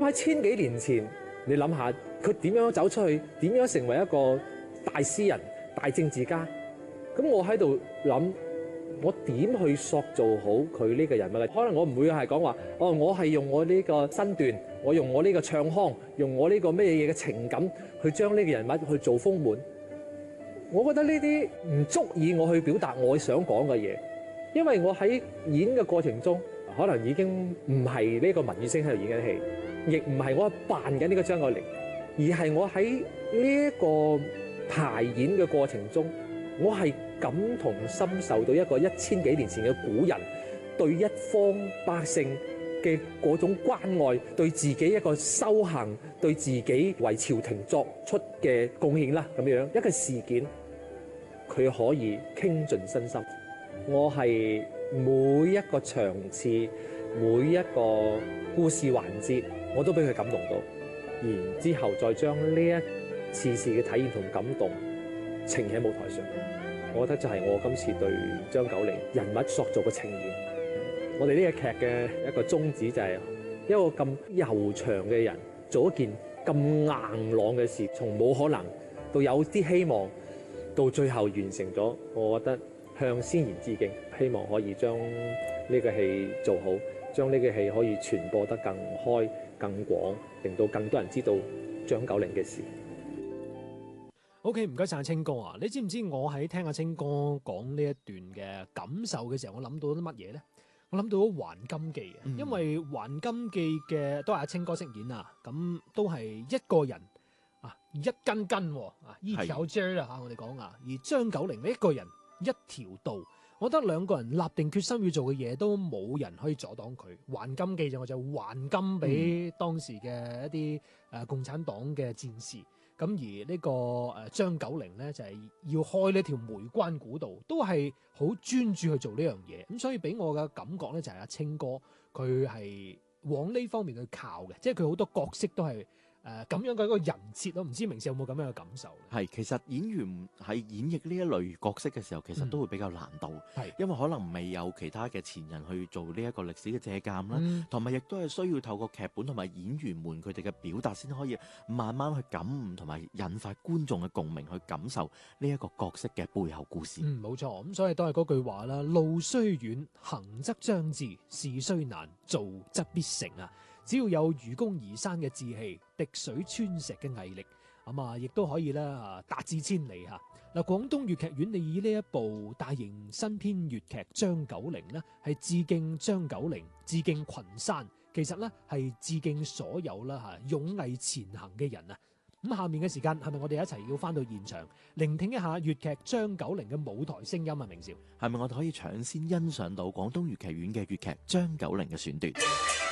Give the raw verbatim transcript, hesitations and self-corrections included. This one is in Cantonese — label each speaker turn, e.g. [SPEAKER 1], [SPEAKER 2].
[SPEAKER 1] 喺千幾年前，你諗下佢點樣走出去，點樣成為一個大詩人、大政治家？咁我喺度諗，我點去塑造好佢呢個人物嘅？可能我唔會係講話，哦，我係用我呢個身段，我用我呢個唱腔，用我呢個咩嘢嘅情感去將呢個人物去做豐滿。我覺得呢啲唔足以我去表達我想講嘅嘢，因為我喺演嘅過程中，可能已經唔係呢個文宇星喺度演緊戲，亦唔係我扮緊呢個張九齡，而係我喺呢一個排演嘅過程中，我係感同身受到一個一千幾年前嘅古人對一方百姓嘅嗰種關愛，對自己一個修行，對自己為朝廷作出嘅貢獻啦，咁樣一個事件，佢可以傾盡身心。我係每一個場次，每一個故事環節，我都俾佢感動到，然之後再將呢一次次嘅體驗同感動呈喺舞台上。我覺得就係我今次對張九齡人物塑造嘅呈現。我哋呢個劇嘅一個宗旨就係一個咁悠長嘅人做一件咁硬朗嘅事，從冇可能到有啲希望，到最後完成咗。我覺得向先賢致敬，希望可以將呢個戲做好，將呢個戲可以傳播得更開、更廣，令到更多人知道張九齡嘅事。
[SPEAKER 2] O.K. 唔該晒清哥啊！你知唔知我喺聽阿清哥講呢一段嘅感受嘅時候，我諗到啲乜嘢咧？我諗到《還金記》啊，因為《還金記》嘅都係阿清哥飾演啊，咁都係一個人啊，一根根啊，一條筋啦嚇，我哋講啊，而張九齡一個人一條道，我覺得兩個人立定決心要做嘅嘢都冇人可以阻擋佢。還金記就我就還金俾當時嘅一啲誒共產黨嘅戰士。咁而呢個誒張九齡咧就係要開呢條梅關古道，都係好專注去做呢樣嘢。咁所以俾我嘅感覺咧就係阿清哥佢係往呢方面去靠嘅，即係佢好多角色都係誒咁樣嘅一個人設咯。唔知明少有冇咁樣嘅感受？
[SPEAKER 3] 係，其實演員喺演繹呢一類角色嘅時候，其實都會比較難度，係、嗯、因為可能未有其他嘅前人去做呢一個歷史嘅借鑑啦，同埋亦都係需要透過劇本同埋演員們佢哋嘅表達，先可以慢慢去感悟同埋引發觀眾嘅共鳴，去感受呢一個角色嘅背後故事。
[SPEAKER 2] 嗯，冇錯，咁所以都係嗰句話啦，路雖遠，行則將至；事雖難，做則必成啊！只要有愚公移山嘅志氣，滴水穿石嘅毅力，咁啊，亦都可以咧啊達至千里嚇。嗱，廣東粵劇院你以呢一部大型新編粵劇《張九齡》呢，係致敬張九齡，致敬群山，其實呢係致敬所有啦嚇勇毅前行嘅人啊！咁下面嘅時間係咪我哋一齊要翻到現場，聆聽一下粵劇張九齡嘅舞台聲音啊？明少，
[SPEAKER 3] 係咪我哋可以搶先欣賞到廣東粵劇院嘅粵劇張九齡嘅選段？